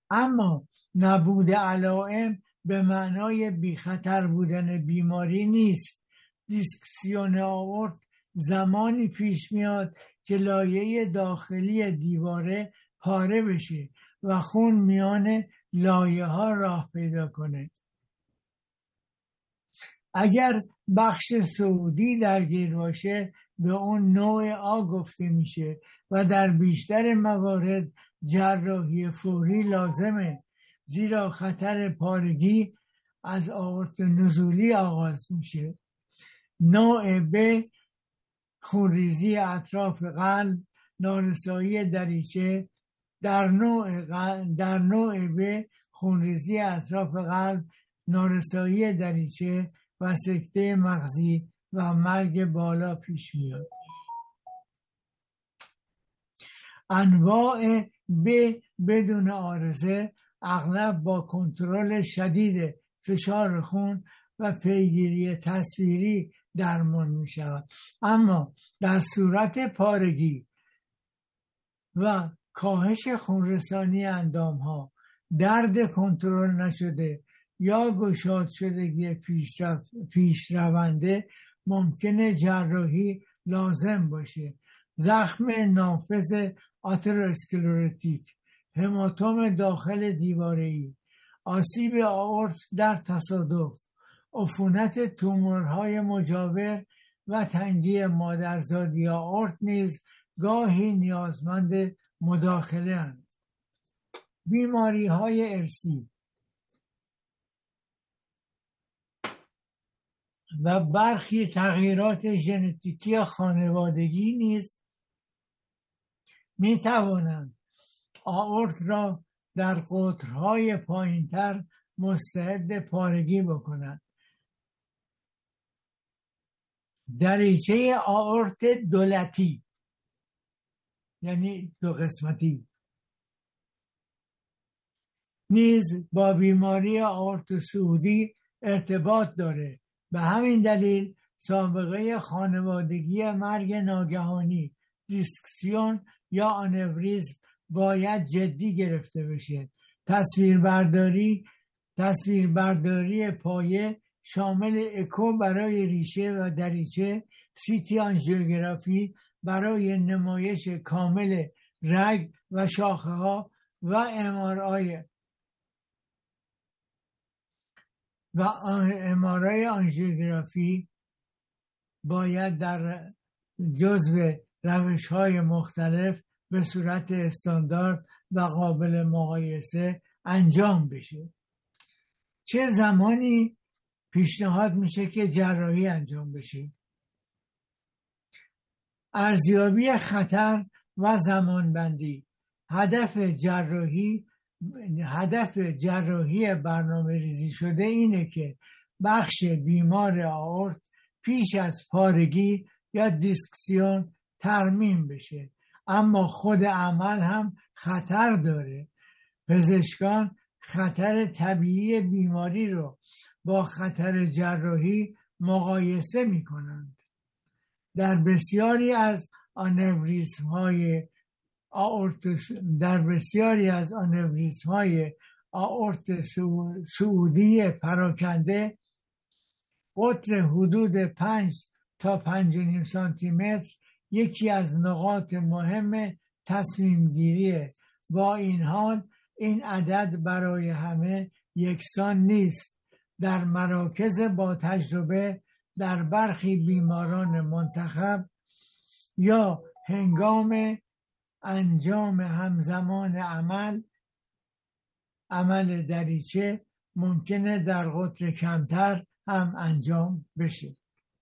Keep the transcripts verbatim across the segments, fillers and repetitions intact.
اما نبود علائم به معنای بی خطر بودن بیماری نیست. دیسکسیون آورت زمانی پیش میاد که لایه داخلی دیواره پاره بشه و خون میان لایه ها راه پیدا کنه. اگر بخش صعودی درگیر باشه به اون نوع آ گفته میشه و در بیشتر موارد جراحی فوری لازمه، زیرا خطر پارگی از آورت نزولی آغاز میشه. نوع ب، خونریزی اطراف قلب، نارسایی دریچه. در نوع قلب، در نوع ب، خونریزی اطراف قلب، نارسایی دریچه و سکته مغزی و مرگ بالا پیش میاد. انواع ب بدون عارضه اغلب با کنترل شدید فشار خون و پیگیری تصویری درمان می شود. اما در صورت پارگی و کاهش خونرسانی اندام ها، درد کنترل نشده یا گشاد شدگی پیشرونده ممکنه جراحی لازم باشه. زخم نافذ آترواسکلروتیک، هماتوم داخل دیواره‌ای، آسیب آورت در تصادف، عفونت تومورهای مجاور و تنگی مادرزادی آورت نیز گاهی نیازمند مداخله اند. بیماری های ارثی و برخی تغییرات ژنتیکی خانوادگی نیز می توانند آورت را در قطرهای پایینتر مستعد پارگی بکنند. دریچه آورت دولتی یعنی دو قسمتی نیز با بیماری آورت صعودی ارتباط داره. به همین دلیل سابقه خانوادگی مرگ ناگهانی، دیسکسیون یا آنوریزم باید جدی گرفته بشه. تصویربرداری تصویربرداری پایه شامل اکو برای ریشه و دریچه، سیتی آنژیوگرافی برای نمایش کامل رگ و شاخه ها و ام آر آی و ام آر آی آنژیوگرافی باید در جزو روش‌های مختلف به صورت استاندارد و قابل مقایسه انجام بشه. چه زمانی پیشنهاد میشه که جراحی انجام بشه؟ ارزیابی خطر و زمانبندی. هدف جراحی هدف جراحی برنامه ریزی شده اینه که بخش بیمار آورت پیش از پارگی یا دیسکسیون ترمیم بشه. اما خود عمل هم خطر داره. پزشکان خطر طبیعی بیماری رو با خطر جراحی مقایسه می کنند. در بسیاری از آنوریسم های آورت در بسیاری از آنوریسم های آورت صعودی پراکنده قطر حدود پنج تا پنج و نیم سانتی متر یکی از نقاط مهم تصمیم گیریه. با این حال این عدد برای همه یکسان نیست. در مراکز با تجربه در برخی بیماران منتخب یا هنگام انجام همزمان عمل عمل دریچه ممکنه در قطر کمتر هم انجام بشه.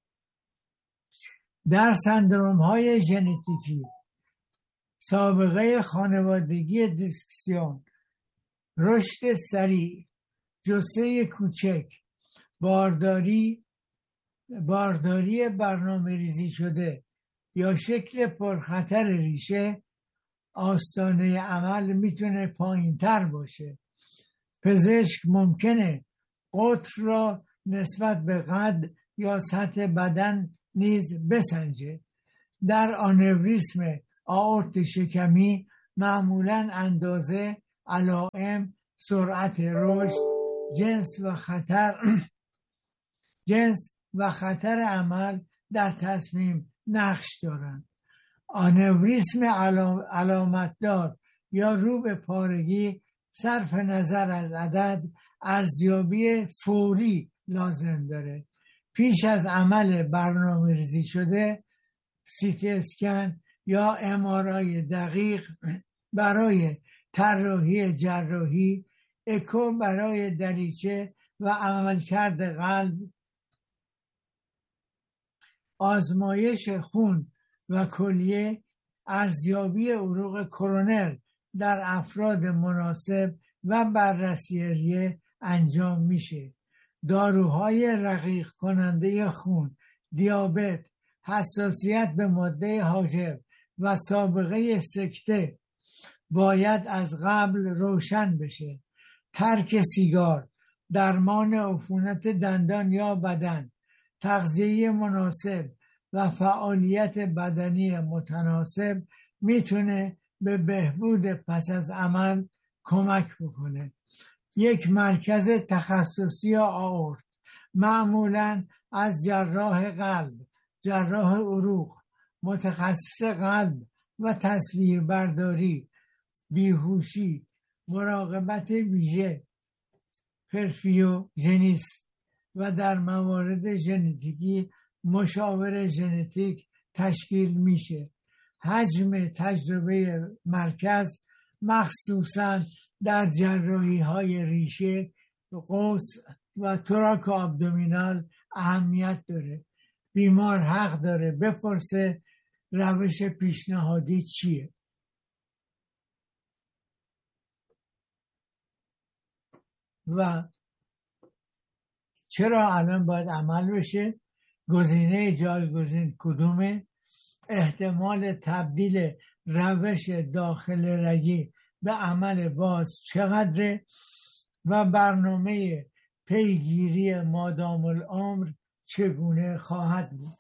در سندروم های ژنتیکی سابقه خانوادگی دیسکسیون، رشد سریع، جثه کوچک، بارداری بارداری برنامه ریزی شده یا شکل پرخطر ریشه، آستانه عمل میتونه پایین تر باشه. پزشک ممکنه قطر را نسبت به قد یا سطح بدن نیز بسنجه. در آنوریسم آورت شکمی معمولاً اندازه علائم، سرعت رشد، جنس و خطر جنس و خطر عمل در تصمیم نقش دارند. آنوریسم علامتدار یا رو به پارگی صرف نظر از عدد ارزیابی فوری لازم داره. پیش از عمل برنامه ریزی شده سیتی اسکن یا ام آر آی دقیق برای طراحی جراحی، اکو برای دریچه و عملکرد قلب، آزمایش خون و کلیه، ارزیابی عروق کرونر در افراد مناسب و بررسی ریه انجام میشه. داروهای رقیق کننده خون، دیابت، حساسیت به ماده حاجب و سابقه سکته باید از قبل روشن بشه. ترک سیگار، درمان عفونت دندان یا بدن، تغذیه مناسب و فعالیت بدنی متناسب میتونه به بهبود پس از عمل کمک بکنه. یک مرکز تخصصی آئورت معمولاً از جراح قلب، جراح عروق، متخصص قلب و تصویربرداری، بیهوشی، مراقبت ویژه، پرفیوژنیست و در موارد ژنتیکی مشاور ژنتیک تشکیل میشه. حجم تجربه مرکز مخصوصاً در جراحی های ریشه، قوس و توراک آبدومینال اهمیت داره. بیمار حق داره بپرسه روش پیشنهادی چیه. و چرا الان باید عمل بشه؟ گزینه جایگزین کدومه؟ احتمال تبدیل روش داخل رگی به عمل باز چقدره؟ و برنامه پیگیری مادام العمر چگونه خواهد بود؟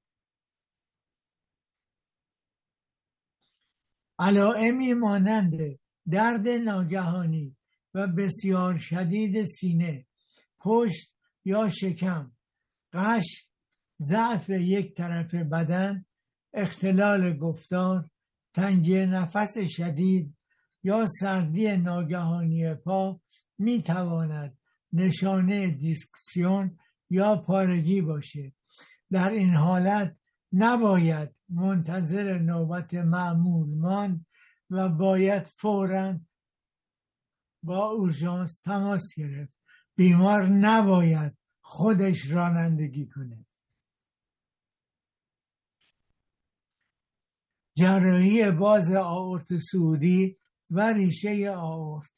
علائمی مانند درد ناگهانی و بسیار شدید سینه، پشت یا شکم، قش، ضعف یک طرف بدن، اختلال گفتار، تنگی نفس شدید یا سردی ناگهانی پا می تواند نشانه دیسکسیون یا پارگی باشه. در این حالت نباید منتظر نوبت معمول ماند و باید فوراً با اورژانس تماس گرفت. بیمار نباید خودش رانندگی کنه. جراحی باز آئورت صعودی و ریشه آئورت.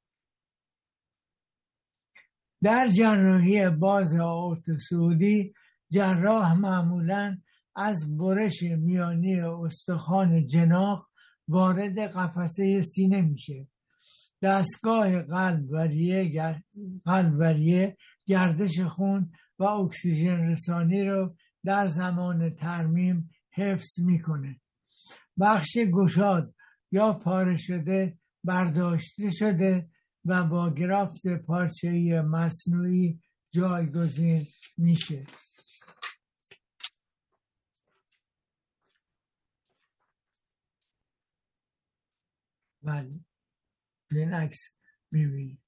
در جراحی باز آئورت صعودی جراح معمولاً از برش میانی استخوان جناح وارد قفسه سینه میشه. دستگاه قلب و ریه قلب و ریه گردش خون و اکسیژن رسانی رو در زمان ترمیم حفظ میکنه. بخش گشاد یا پاره شده برداشته شده و با گرافت پارچه‌ای مصنوعی جایگزین میشه. بله، این عکس میبینید.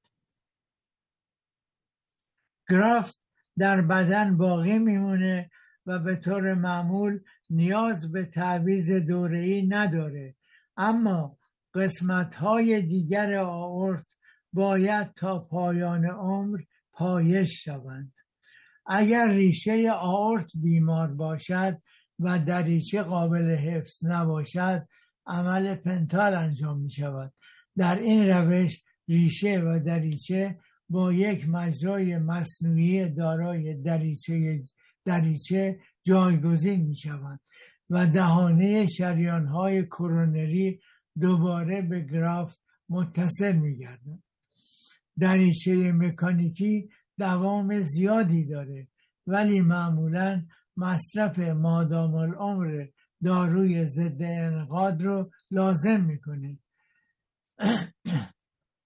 گرافت در بدن باقی میمونه و به طور معمول نیاز به تعویض دوره‌ای نداره، اما قسمت‌های دیگر آئورت باید تا پایان عمر پایش شوند. اگر ریشه آئورت بیمار باشد و دریچه قابل حفظ نباشد، عمل پنتال انجام می شود. در این روش ریشه و دریچه با یک مجرای مصنوعی دارای دریچه دریچه جایگزین می شوند و دهانه شریان های کرونری دوباره به گرافت متصل می گردند. دریچه مکانیکی دوام زیادی داره ولی معمولاً مصرف مادام العمر داروی ضد انقاد رو لازم میکنه.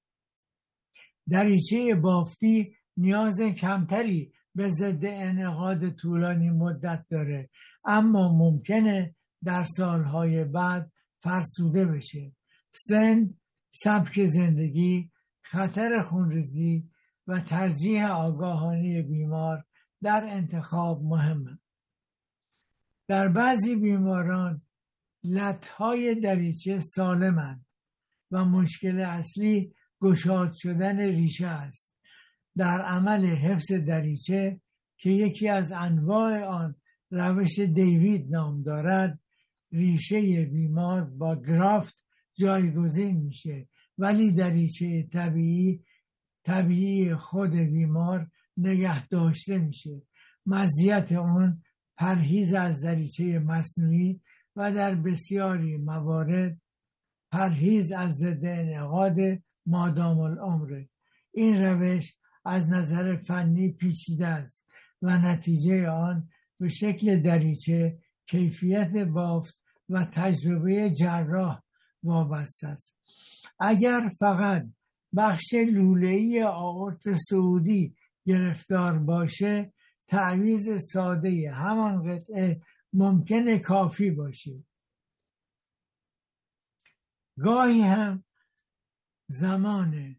دریچه بافتی نیاز کمتری به ضد انعقاد طولانی مدت داره، اما ممکنه در سالهای بعد فرسوده بشه. سن، سبک زندگی، خطر خونریزی و ترجیح آگاهانه بیمار در انتخاب مهمه. در بعضی بیماران لثه‌های دریچه سالمند و مشکل اصلی گشاد شدن ریشه است. در عمل حفظ دریچه که یکی از انواع آن روش دیوید نام دارد، ریشه بیمار با گرافت جایگزین میشه، ولی دریچه طبیعی طبیعی خود بیمار نگه داشته میشه. مزیت اون پرهیز از دریچه مصنوعی و در بسیاری موارد پرهیز از ضد انعقاد مادام العمر. این روش از نظر فنی پیچیده است و نتیجه آن به شکل دریچه، کیفیت بافت و تجربه جراح وابسته است. اگر فقط بخش لوله‌ای آئورت صعودی گرفتار باشه، تعویض ساده همان قطعه ممکنه کافی باشه. گاهی هم زمان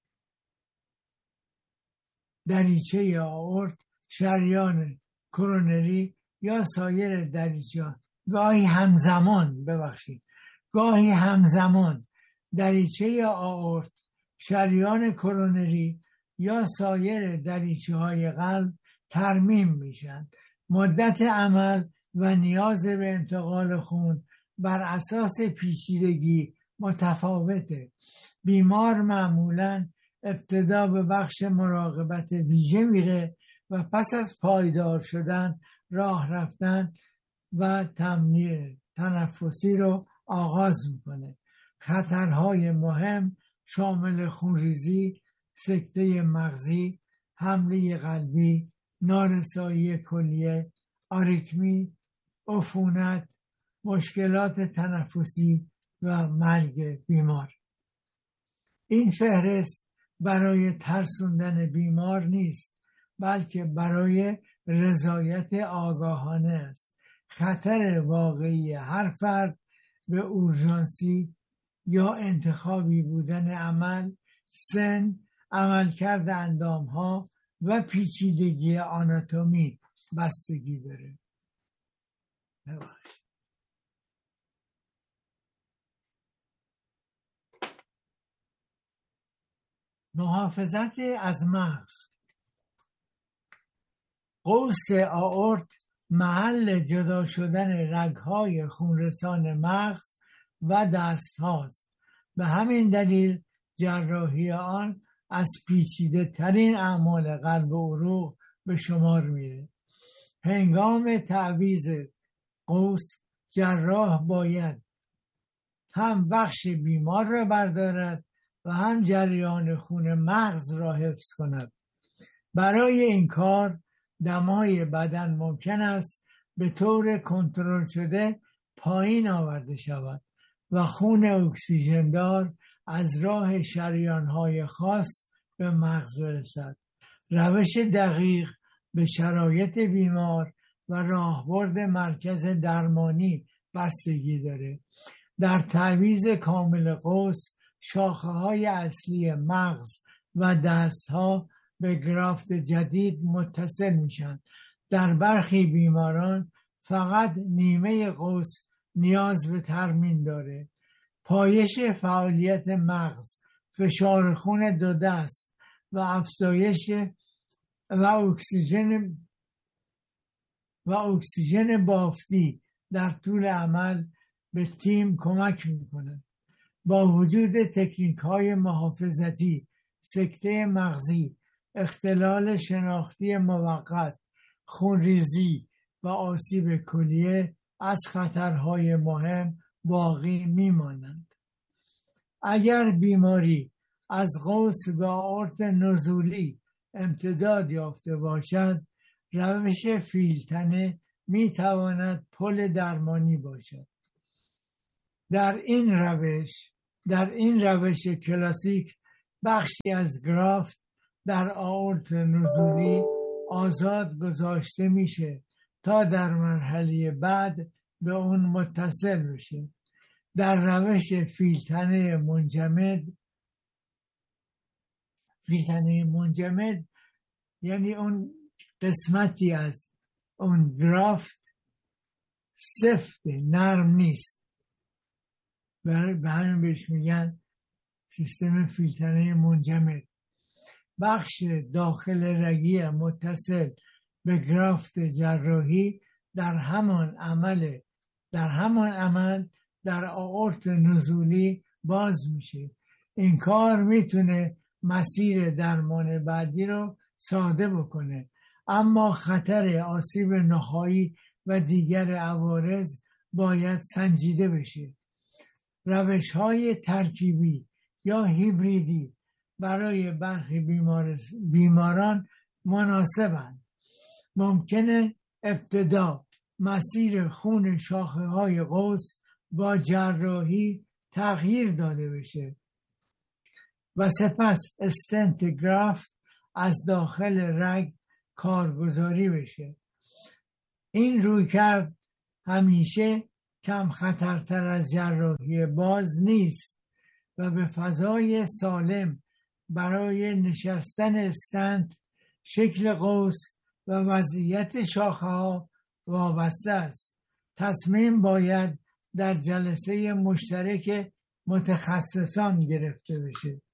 دریچه آئورت، شریان کرونری یا سایر دریچه گاهی همزمان ببخشید گاهی همزمان دریچه آئورت، شریان کرونری یا سایر دریچه های قلب ترمیم میشن. مدت عمل و نیاز به انتقال خون بر اساس پیچیدگی متفاوته. بیمار معمولاً ابتدا به بخش مراقبت ویژه میره و پس از پایدار شدن راه رفتن و تمرین تنفسی رو آغاز میکنه. خطرهای مهم شامل خونریزی، سکته مغزی، حمله قلبی، نارسایی کلیه، آریتمی، عفونت، مشکلات تنفسی و مرگ بیمار. این فهرست برای ترسوندن بیمار نیست، بلکه برای رضایت آگاهانه است. خطر واقعی هر فرد به اورژانسی یا انتخابی بودن عمل، سن، عملکرد اندامها و پیچیدگی آناتومی بستگی داره. ببخشید. محافظت از مغز. قوس آئورت محل جدا شدن رگ‌های خونرسان مغز و دست هاست. به همین دلیل جراحی آن از پیچیده ترین اعمال قلب و عروق به شمار میره. هنگام تعویض قوس، جراح باید هم بخش بیمار را بردارد و هم جریان خون مغز را حفظ کند. برای این کار دمای بدن ممکن است به طور کنترل شده پایین آورده شود و خون اکسیژندار از راه شریان‌های خاص به مغز برسد. روش دقیق به شرایط بیمار و راهبرد مرکز درمانی بستگی داره. در تعویض کامل قوس، شاخه‌های اصلی مغز و دست‌ها به گرافت جدید متصل میشن. در برخی بیماران فقط نیمه قوس نیاز به ترمیم داره. پایش فعالیت مغز، فشار خون دو دست و افزایش و اکسیژن و اکسیژن بافتی در طول عمل به تیم کمک میکنه. با وجود تکنیک های محافظتی، سکته مغزی، اختلال شناختی موقت، خونریزی و آسیب کلیه از خطرهای مهم باقی میمانند. اگر بیماری از قوس به آئورت نزولی امتداد یافته باشد، روش فیلتنه میتواند پل درمانی باشد. در این روش در این روش کلاسیک بخشی از گرافت در آورت نزولی آزاد گذاشته میشه تا در مرحله بعد به اون متصل بشه. در روش فیلتنه منجمد فیلتنه منجمد یعنی اون قسمتی از اون گرافت سفت نرم نیست، به همین بهش میگن سیستم فیلترینگ منجمد. بخش داخل رگی متصل به گرافت جراحی در همان عمل در همان عمل در آورت نزولی باز میشه. این کار میتونه مسیر درمان بعدی رو ساده بکنه، اما خطر آسیب نخایی و دیگر عوارض باید سنجیده بشه. روش های ترکیبی یا هیبریدی برای برخی بیمار بیماران مناسبند. ممکنه ابتدا مسیر خون شاخه های قوس با جراحی تغییر داده بشه و سپس استنت گرافت از داخل رگ کارگزاری بشه. این رویکرد همیشه کم خطرتر از جراحی باز نیست و به فضای سالم برای نشستن استنت، شکل قوس و وضعیت شاخه ها وابسته است. تصمیم باید در جلسه مشترک متخصصان گرفته بشه.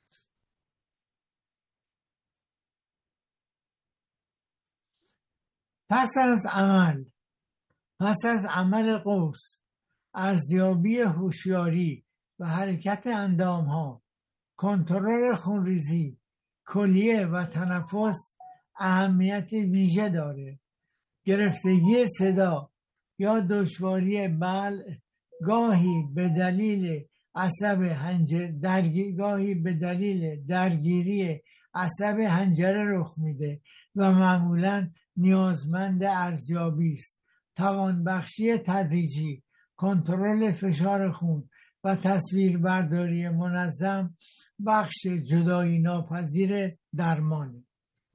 پس از عمل پس از عمل قوس، ارزیابی هوشیاری و حرکت اندام ها، کنترل خونریزی، کلیه و تنفس اهمیت ویژه داره. گرفتگی صدا یا دشواری بلع گاهی به دلیل عصب حنجره درگی... گاهی به دلیل درگیری عصب حنجره رخ میده و معمولاً نیازمند ارزیابی است. توانبخشی تدریجی، کنترل فشار خون و تصویربرداری منظم بخش جدایی ناپذیر درمانه.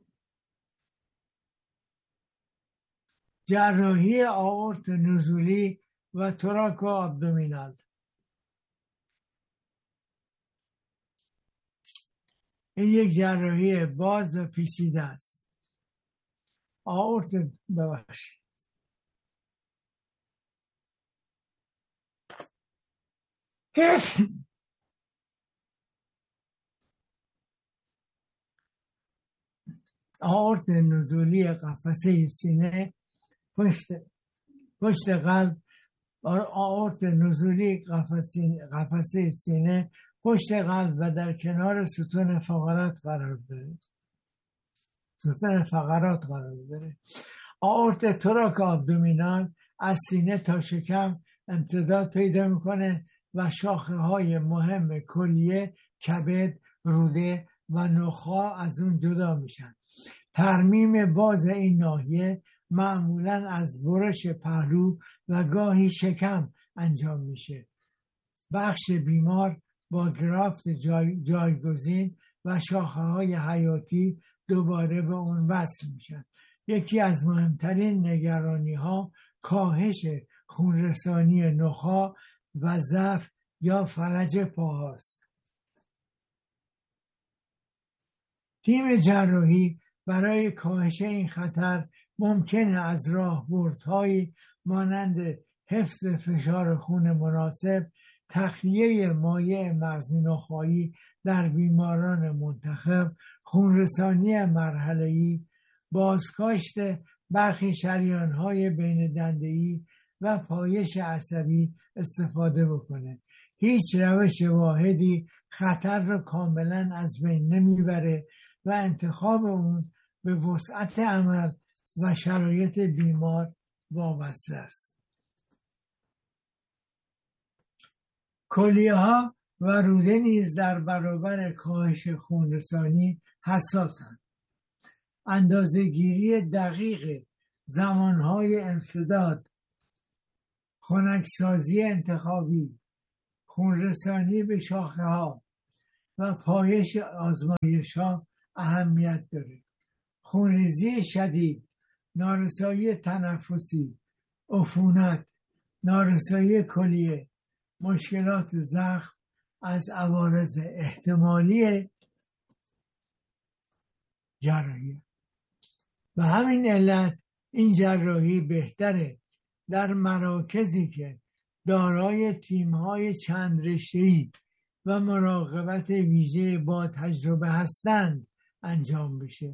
جراحی آورت نزولی و توراکو ابدومینال. این یک جراحی باز و پیچیده است. آورت ببخشید آورت نزولی قفسه سینه پشت پشت قلب. آورت نزولی قفسه قفسه سینه پشت قلب و در کنار ستون فقرات قرار داره. ستون فقرات قرار داره. آورت توراک ابدومینال از سینه تا شکم امتداد پیدا میکنه و شاخه های مهم کلیه، کبد، روده و نخاع از اون جدا میشن. ترمیم باز این ناحیه معمولاً از برش پهلو و گاهی شکم انجام میشه. بخش بیمار با گرافت جای، جایگزین و شاخه های حیاتی دوباره به اون وصل میشن. یکی از مهمترین نگرانی ها کاهش خونرسانی نخاع و ضعف یا فلج پاهاست. تیم جراحی برای کاهش این خطر ممکنه از راهبردهایی مانند حفظ فشار خون مناسب، تخلیه مایع مغزی نخاعی در بیماران منتخب، خونرسانی مرحله‌ای، بازکاشت برخی شریان‌های بین دنده‌ای و پایش عصبی استفاده بکنه. هیچ روش واحدی خطر رو کاملا از بین نمیبره و انتخاب اون به وسعت عمل و شرایط بیمار وابسته است. کلیه ها و روده نیز در برابر کاهش خونرسانی حساسند. اندازه‌گیری دقیق زمانهای انسداد، خنکسازی انتخابی، خونرسانی به شاخه ها و پایش آزمایش ها اهمیت داره. خونریزی شدید، نارسایی تنفسی، عفونت، نارسایی کلیه، مشکلات زخم از عوارض احتمالی جراحی. و همین علت این جراحی بهتره در مراکزی که دارای تیم‌های چند رشته‌ای و مراقبت ویژه با تجربه هستند انجام بشه.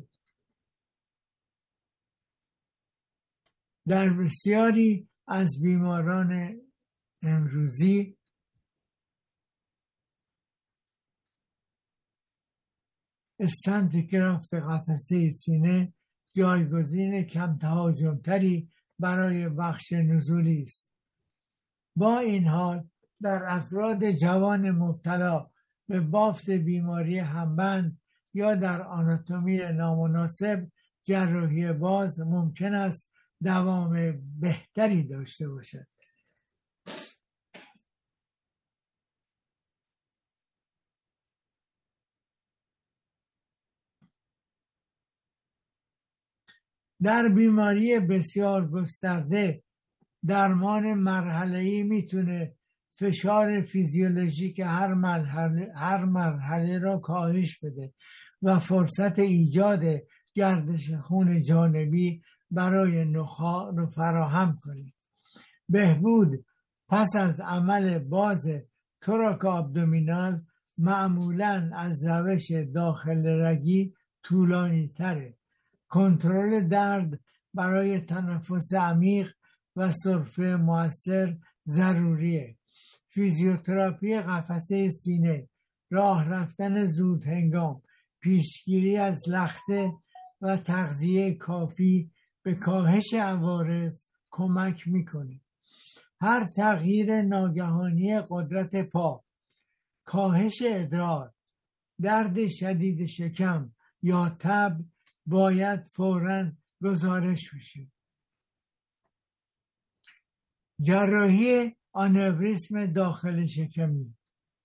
در بسیاری از بیماران امروزی استنت گرافت قفسه سینه جایگزین کم تهاجم‌تری برای بخش نزولی است. با این حال در افراد جوان مبتلا به بافت بیماری همبند یا در آناتومی نامناسب جراحی باز ممکن است دوام بهتری داشته باشد. در بیماری بسیار گسترده درمان مرحله‌ای میتونه فشار فیزیولوژیک هر مرحله هر مرحله را کاهش بده و فرصت ایجاد گردش خون جانبی برای نخاع را فراهم کنه. بهبود پس از عمل باز توراک ابدومینال معمولاً از روش داخل رگی طولانی تره. کنترل درد برای تنفس عمیق و سرفه مؤثر ضروریه. فیزیوتراپی قفسه سینه، راه رفتن زود هنگام، پیشگیری از لخته و تغذیه کافی به کاهش عوارض کمک میکنه. هر تغییر ناگهانی قدرت پا، کاهش ادرار، درد شدید شکم یا تب باید فوراً گزارش بشه. جراحی آنوریسم داخل شکمی،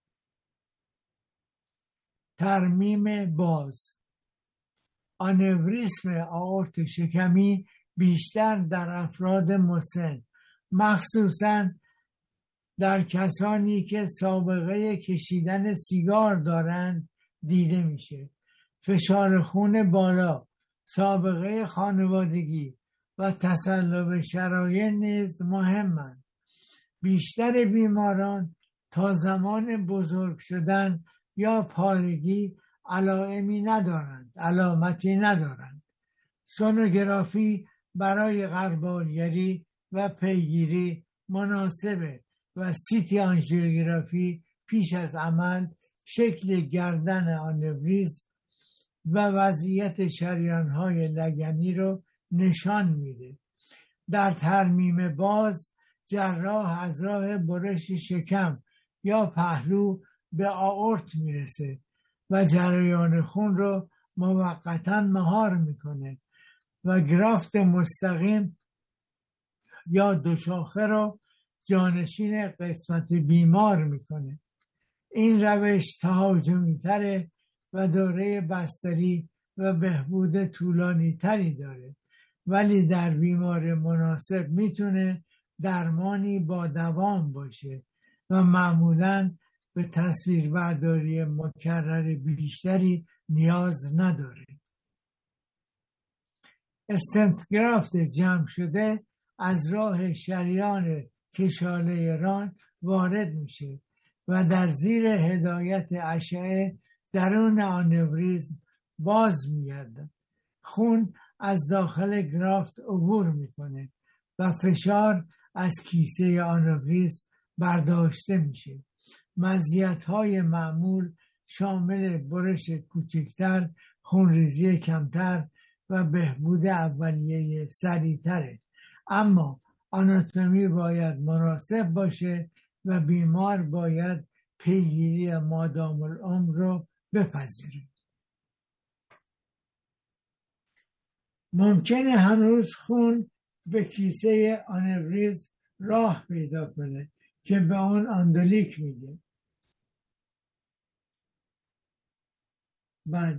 ترمیم باز. آنوریسم آئورت شکمی بیشتر در افراد مسن، مخصوصاً در کسانی که سابقه کشیدن سیگار دارند دیده میشه. فشار خون بالا، سابقه خانوادگی و تصلب شرایط نیز مهمند. بیشتر بیماران تا زمان بزرگ شدن یا پارگی علائمی ندارند، علامتی ندارند. سونوگرافی برای غربالگری و پیگیری مناسبه و سیتی آنژیوگرافی پیش از عمل شکل گردن آنوریسم و وضعیت شریان‌های لگنی رو نشان میده. در ترمیم باز جراح از راه برش شکم یا پهلو به آئورت میرسه و جریان خون رو موقتاً مهار میکنه و گرافت مستقیم یا دوشاخه رو جانشین قسمت بیمار میکنه. این روش تهاجمی تره و دوره بستری و بهبود طولانی تری داره، ولی در بیمار مناسب میتونه درمانی با دوام باشه و معمولاً به تصویربرداری مکرر بیشتری نیاز نداره. استنت گرافت جمع شده از راه شریان کشاله ران وارد میشه و در زیر هدایت اشعه درون آنوریسم باز میگردد. خون از داخل گرافت عبور میکنه و فشار از کیسه آنوریسم برداشته میشه. مزیت‌های معمول شامل برش کوچکتر، خونریزی کمتر و بهبود اولیه سریعتره. اما آناتومی باید مناسب باشه و بیمار باید پیگیری مادام العمر رو بپذیره. ممکنه هنوز خون به کیسه آنوریسم راه پیدا کنه که به اون اندولیک میگه. بله